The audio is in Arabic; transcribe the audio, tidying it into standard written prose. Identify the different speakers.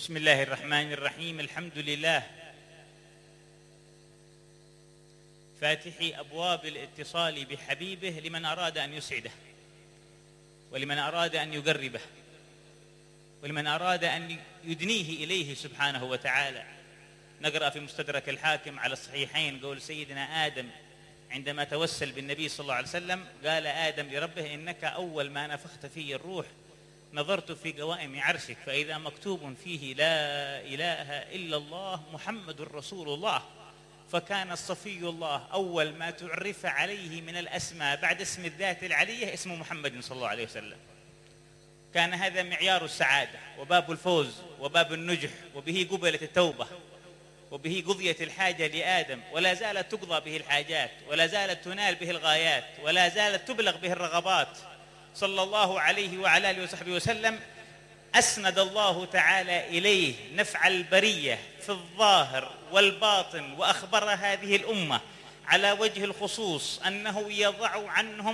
Speaker 1: بسم الله الرحمن الرحيم. الحمد لله فاتح أبواب الاتصال بحبيبه لمن أراد أن يسعده، ولمن أراد أن يقربه، ولمن أراد أن يدنيه إليه سبحانه وتعالى. نقرأ في مستدرك الحاكم على الصحيحين قول سيدنا آدم عندما توسل بالنبي صلى الله عليه وسلم، قال آدم لربه: إنك أول ما نفخت في الروح نظرت في قوائم عرشك فإذا مكتوب فيه لا إله إلا الله محمد رسول الله. فكان الصفي الله أول ما تعرف عليه من الأسماء بعد اسم الذات العلية اسم محمد صلى الله عليه وسلم. كان هذا معيار السعادة وباب الفوز وباب النجح، وبه قبلت التوبة، وبه قضيت الحاجة لآدم، ولا زالت تقضى به الحاجات، ولا زالت تنال به الغايات، ولا زالت تبلغ به الرغبات. صلى الله عليه وعلى آله وصحبه وسلم أسند الله تعالى إليه نفع البرية في الظاهر والباطن، وأخبر هذه الأمة على وجه الخصوص أنه يضع عنهم